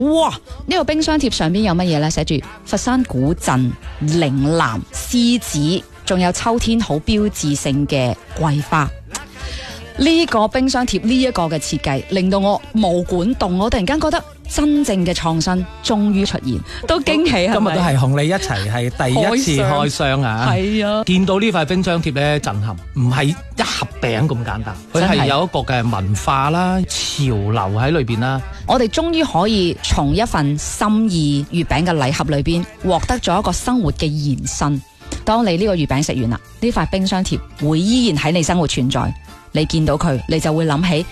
哇！呢個冰箱貼上邊有乜嘢呢？寫住佛山古鎮、嶺南、獅子，仲有秋天好標誌性嘅桂花。呢個冰箱貼呢一個嘅設計，令到我毛管動，我突然間覺得真正嘅創新終於出現，都驚喜係咪？ 今日都係同你一齊係第一次開箱啊！ 係啊， 見到呢塊冰箱貼咧，震撼，唔係一盒餅咁簡單，佢係有一個嘅文化啦、潮流喺裏邊啦。 我哋終於可以從一份心意月餅嘅禮盒裏邊獲得咗一個生活嘅延伸。當你呢個月餅食完啦，呢塊冰箱貼會依然喺你生活存在。你見到佢，你就會諗起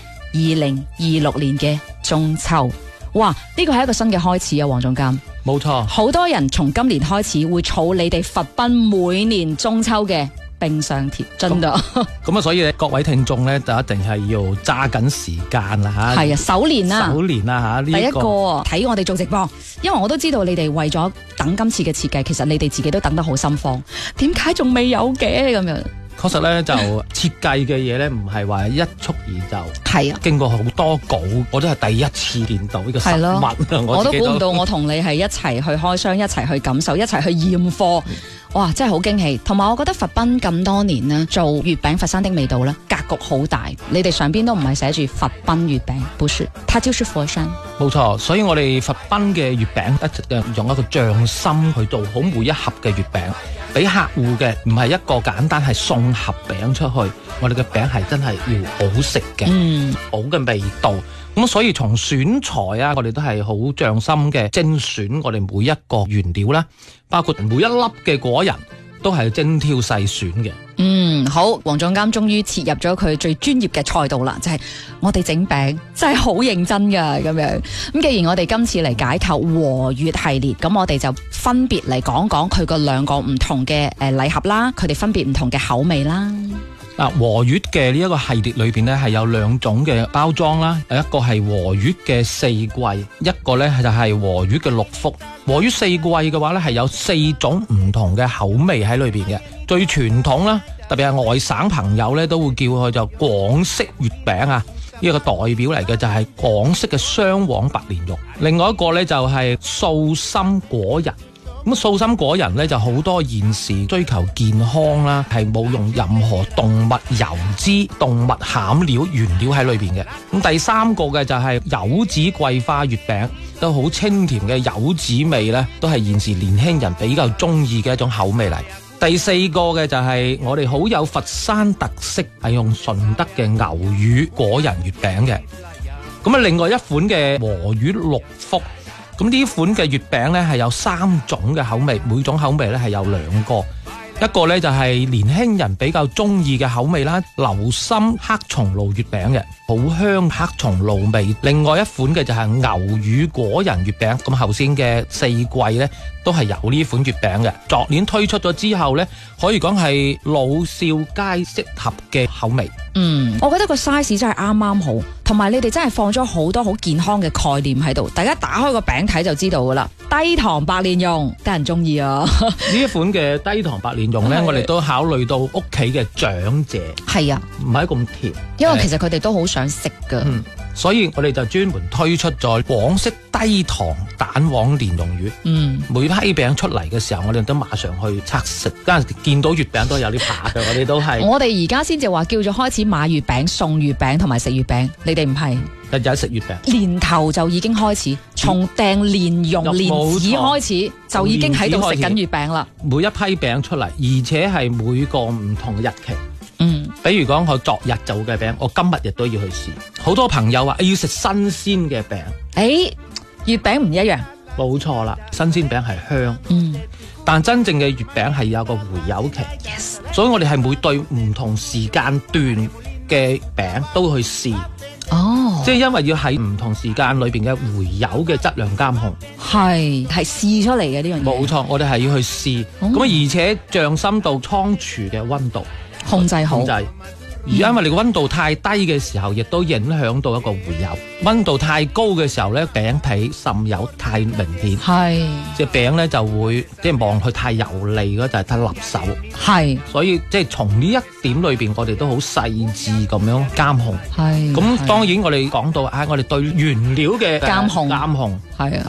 2026年嘅中秋。哇！呢個係一個新嘅開始啊，黃總監。 冇錯， 好多人從今年開始會儲你哋佛賓每年中秋嘅冰箱貼，真㗎。 咁啊，所以各位聽眾咧，就一定係要揸緊時間啦嚇。 係啊，首年啦， 首年啦嚇。 第一個睇我哋做直播，因為我都知道你哋為咗等今次嘅設計，其實你哋自己都等得好心慌。點解仲未有嘅咁樣？ 確實咧，就設計嘅嘢咧，唔係話一蹴而就。係啊，經過好多稿，我都係第一次見到呢個實物啊！ 我都估唔到，我同你係一齊去開箱，一齊去感受，一齊去驗貨。哇！真係好驚喜。同埋我覺得佛賓咁多年呢，做月餅佛山的味道咧，格局好大。你哋上邊都唔係寫住佛賓月餅，不是，它就是佛山。 冇錯，所以我哋佛賓嘅月餅一直用一個匠心去做好每一盒嘅月餅。俾客戶嘅唔係一個簡單係送盒餅出去，我哋嘅餅係真係要好食嘅，好嘅味道。咁所以從選材啊，我哋都係好匠心嘅精選我哋每一個原料啦，包括每一粒嘅果仁都係精挑細選嘅。 好，黃總監終於切入咗佢最專業嘅賽道啦，就係我哋整餅真係好認真噶咁樣。咁既然我哋今次嚟解構和月系列，咁我哋就分別嚟講講佢個兩個唔同嘅禮盒啦，佢哋分別唔同嘅口味啦。 和月嘅呢一個系列裏邊呢，係有兩種嘅包裝啦，一個係和月嘅四季，一個呢就係和月嘅六福。和月四季嘅話呢，係有4種唔同嘅口味喺裏邊嘅。最傳統啦，特別係外省朋友呢，都會叫佢就廣式月餅啊，呢個代表嚟嘅就係廣式嘅雙黃白蓮蓉。另外一個呢，就係素心果仁。咁素心果仁咧就好多現時追求健康啦，係冇用任何動物油脂、動物餡料原料喺裏邊嘅。咁第三個嘅就係柚子桂花月餅，都好清甜嘅柚子味咧，都係現時年輕人比較中意嘅一種口味嚟。第四個嘅就係我哋好有佛山特色，係用順德嘅牛乳果仁月餅嘅。咁啊，另外一款嘅和月六福。咁呢款嘅月餅呢，係有3種嘅口味，每種口味呢係有2個，一個呢就係年輕人比較中意嘅口味啦，流心黑松露月餅嘅，好香黑松露味。另外一款嘅就係牛乳果仁月餅，咁後先嘅4季呢都係有呢款月餅嘅。昨年推出咗之後呢，可以講係老少皆適合嘅口味。 我覺得個 size 真係啱啱好，同埋你哋真係放咗好多好健康嘅概念喺度，大家打開個餅睇就知道噶啦。低糖白蓮蓉得人中意啊！ 呢一款嘅低糖白蓮蓉呢，我哋都考慮到屋企嘅長者，係啊，唔係咁甜， 因為其實佢哋都好想食噶。 所以我哋就專門推出咗廣式低糖蛋黃蓮蓉月。每批餅出嚟嘅時候，我哋都馬上去測食。嗰陣時見到月餅都有啲怕嘅，我哋都係。我哋而家先至話叫做開始買月餅、送月餅同埋食月餅，你哋唔係日日食月餅。年頭就已經開始，從訂蓮蓉蓮子開始，就已經喺度食緊月餅啦。每一批餅出嚟，而且係每個唔同日期。比如講我昨日做嘅餅，我今日亦都要去試。好多朋友話要食新鮮嘅餅，月餅唔一樣。冇錯啦，新鮮餅係香，但真正嘅月餅係有個回油期，所以我哋係每對唔同時間段嘅餅都去試。即係因為要喺唔同時間裏邊嘅回油嘅質量監控，係試出嚟嘅呢樣嘢。冇錯，我哋係要去試，咁而且匠心到倉儲嘅溫度控制好。 而因為你個溫度太低嘅時候，亦都影響到一個回油。溫度太高嘅時候咧，餅皮滲油太明顯， 係隻餅咧就會即係望佢太油膩嗰就係太辣手。 係所以即係從呢一點裏邊，我哋都好細緻咁樣監控。 係咁當然我哋講到我哋對原料嘅監控係啊。